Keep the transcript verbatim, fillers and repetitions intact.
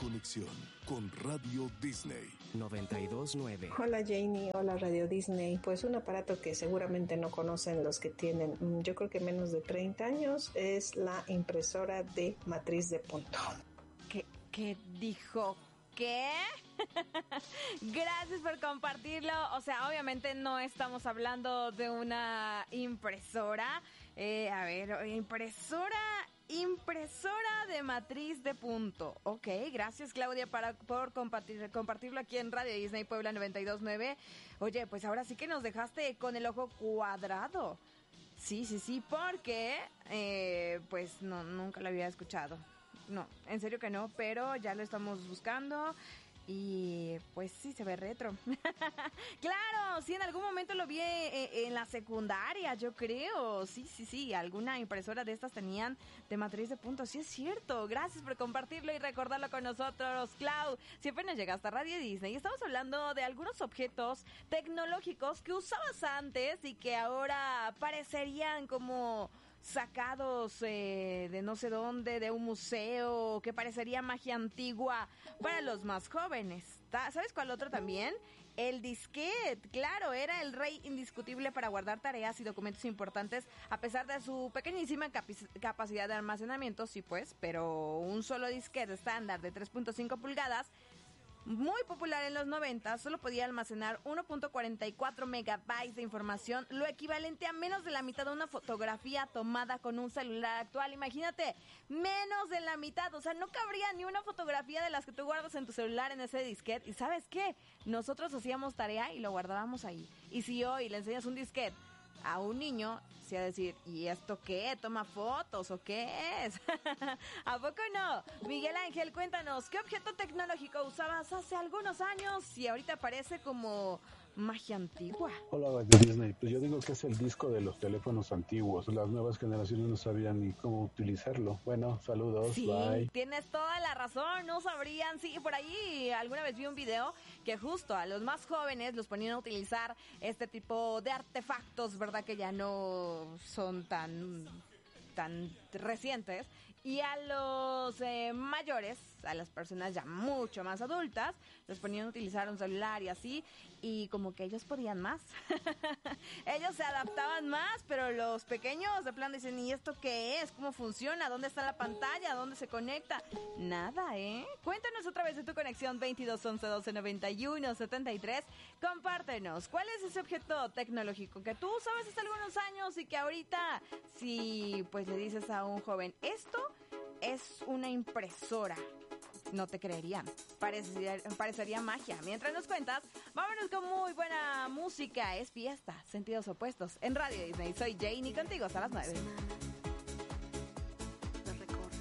conexión con Radio Disney noventa y dos punto nueve. Hola Janie, hola Radio Disney. Pues un aparato que seguramente no conocen los que tienen, yo creo que menos de treinta años, es la impresora de matriz de punto. ¿Qué, qué dijo? ¿Qué? Gracias por compartirlo. O sea, obviamente no estamos hablando de una impresora. Eh, a ver, impresora... Impresora de matriz de punto. Ok, gracias Claudia para, por compartir, compartirlo aquí en Radio Disney Puebla noventa y dos punto nueve. Oye, pues ahora sí que nos dejaste con el ojo cuadrado. Sí, sí, sí, porque eh, pues no, nunca lo había escuchado. No, en serio que no, pero ya lo estamos buscando. Y pues sí, se ve retro. Claro, sí, en algún momento lo vi en, en la secundaria, yo creo. Sí, sí, sí, alguna impresora de estas tenían de matriz de punto. Sí, es cierto. Gracias por compartirlo y recordarlo con nosotros, Clau. Siempre nos llega hasta Radio Disney y estamos hablando de algunos objetos tecnológicos que usabas antes y que ahora parecerían como... sacados eh, de no sé dónde, de un museo, que parecería magia antigua para los más jóvenes. ¿Sabes cuál otro también? El disquete, claro, era el rey indiscutible para guardar tareas y documentos importantes, a pesar de su pequeñísima capi- capacidad de almacenamiento, sí pues, pero un solo disquete estándar de tres punto cinco pulgadas, muy popular en los noventa, solo podía almacenar uno punto cuarenta y cuatro megabytes de información, lo equivalente a menos de la mitad de una fotografía tomada con un celular actual. Imagínate, menos de la mitad, o sea, no cabría ni una fotografía de las que tú guardas en tu celular en ese disquete. ¿Y sabes qué? Nosotros hacíamos tarea y lo guardábamos ahí. Y si hoy le enseñas un disquete a un niño, se va a decir, ¿y esto qué? ¿Toma fotos o qué es? ¿A poco no? Miguel Ángel, cuéntanos, ¿qué objeto tecnológico usabas hace algunos años y ahorita parece como magia antigua? Hola, Radio Disney. Pues yo digo que es el disco de los teléfonos antiguos. Las nuevas generaciones no sabían ni cómo utilizarlo. Bueno, saludos, sí, bye. Tienes toda la razón, no sabrían. Sí, por ahí alguna vez vi un video que justo a los más jóvenes los ponían a utilizar este tipo de artefactos, ¿verdad? Que ya no son tan, tan recientes. Y a los eh, mayores, a las personas ya mucho más adultas, los ponían a utilizar un celular y así, y como que ellos podían más. Ellos se adaptaban más, pero los pequeños de plan dicen, ¿y esto qué es? ¿Cómo funciona? ¿Dónde está la pantalla? ¿Dónde se conecta? Nada, ¿eh? Cuéntanos otra vez de tu conexión veintidós once doce noventa y uno setenta y tres. Compártenos, ¿cuál es ese objeto tecnológico que tú usabas hace algunos años y que ahorita, si pues le dices a un joven, esto es una impresora, no te creerían, parecería, parecería magia? Mientras nos cuentas, vámonos con muy buena música. Es fiesta, sentidos opuestos en Radio Disney. Soy Janie, contigo hasta las nueve.